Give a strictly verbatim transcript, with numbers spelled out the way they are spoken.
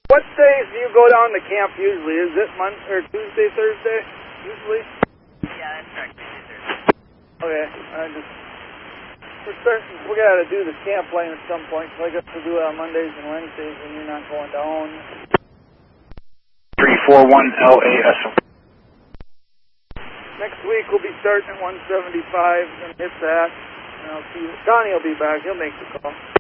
What days do you go down to camp usually? Is it Monday or Tuesday, Thursday? Usually? Yeah, that's correct. Tuesday, Thursday. Okay, I just we're starting. We gotta do the camp line at some point, so I guess we'll do it on Mondays and Wednesdays when you're not going down. Three four one L A S O. Next week we'll be starting at one seventy-five and hit that. And I'll see. Donnie will be back. He'll make the call.